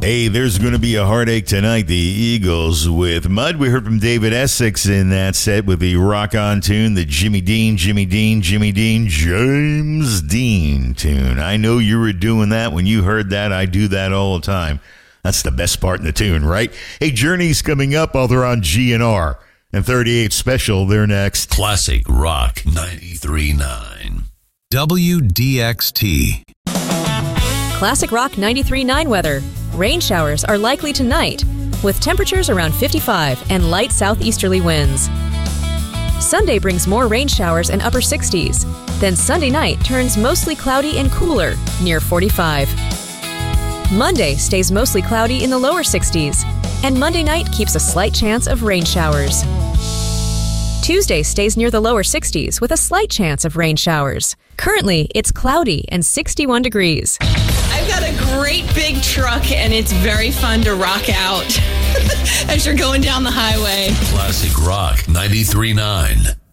Hey, there's going to be a heartache tonight. The Eagles with Mud. We heard from David Essex in that set with the rock on tune, the Jimmy Dean, James Dean tune. I know you were doing that when you heard that. I do that all the time. That's the best part in the tune, right? Hey, Journey's coming up while they're on GNR. And 38 Special, they're next. Classic Rock 93.9. WDXT. Classic Rock 93.9 weather. Rain showers are likely tonight, with temperatures around 55 and light southeasterly winds. Sunday brings more rain showers and upper 60s. Then Sunday night turns mostly cloudy and cooler, near 45. Monday stays mostly cloudy in the lower 60s, and Monday night keeps a slight chance of rain showers. Tuesday stays near the lower 60s with a slight chance of rain showers. Currently, it's cloudy and 61 degrees. I've got a great big truck, and it's very fun to rock out as you're going down the highway. Classic Rock 93.9.